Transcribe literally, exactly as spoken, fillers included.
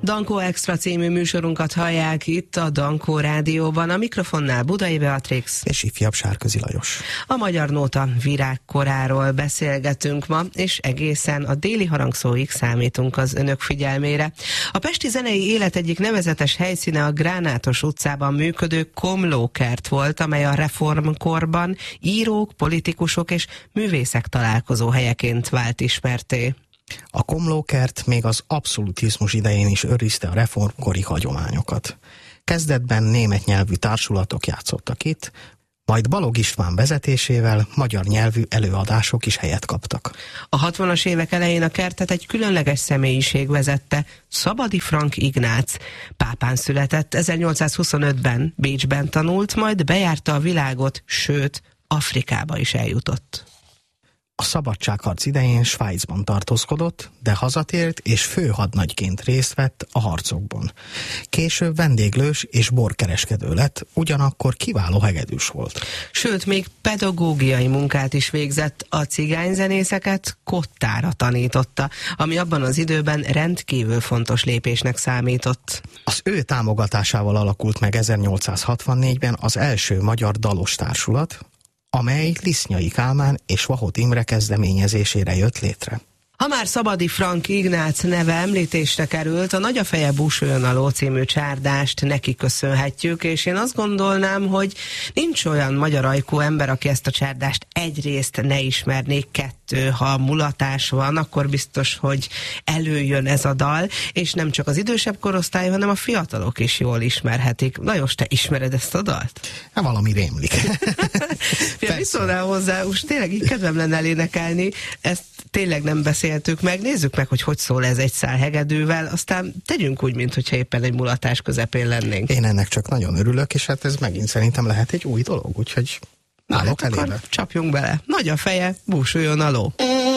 Dankó Extra című műsorunkat hallják itt a Dankó Rádióban, a mikrofonnál Budai Beatrix és ifjabb Sárközi Lajos. A Magyar Nóta virágkoráról beszélgetünk ma, és egészen a déli harangszóig számítunk az önök figyelmére. A pesti zenei élet egyik nevezetes helyszíne a Gránátos utcában működő Komlókert volt, amely a reformkorban írók, politikusok és művészek találkozó helyeként vált ismerté. A Komlókert még az abszolutizmus idején is őrizte a reformkori hagyományokat. Kezdetben német nyelvű társulatok játszottak itt, majd Balogh István vezetésével magyar nyelvű előadások is helyet kaptak. A hatvanas évek elején a kertet egy különleges személyiség vezette, Szabadi Frank Ignác. Pápán született, ezernyolcszázhuszonötben Bécsben tanult, majd bejárta a világot, sőt, Afrikába is eljutott. A szabadságharc idején Svájcban tartózkodott, de hazatért és főhadnagyként részt vett a harcokban. Később vendéglős és borkereskedő lett, ugyanakkor kiváló hegedűs volt. Sőt, még pedagógiai munkát is végzett, a cigányzenészeket kottára tanította, ami abban az időben rendkívül fontos lépésnek számított. Az ő támogatásával alakult meg ezernyolcszázhatvannégyben az első magyar dalos társulat, amely Lisznyai Kálmán és Vahot Imre kezdeményezésére jött létre. Ha már Szabadi Frank Ignác neve említésre került, a Nagy a feje búsuljon a ló című csárdást neki köszönhetjük, és én azt gondolnám, hogy nincs olyan magyar ajkú ember, aki ezt a csárdást egyrészt ne ismernék, kettő, ha mulatás van, akkor biztos, hogy előjön ez a dal, és nem csak az idősebb korosztály, hanem a fiatalok is jól ismerhetik. Lajos, te ismered ezt a dalt? Hát valami rémlik. Fia, mit szólnál hozzá? Most tényleg így kedvem lenne elénekelni, ezt tényleg nem beszéltük meg, nézzük meg, hogy hogy szól ez egy szál hegedűvel, aztán tegyünk úgy, mintha éppen egy mulatás közepén lennénk. Én ennek csak nagyon örülök, és hát ez megint szerintem lehet egy új dolog, úgyhogy állok elébe. Csapjunk bele. Nagy a feje, búsuljon a ló.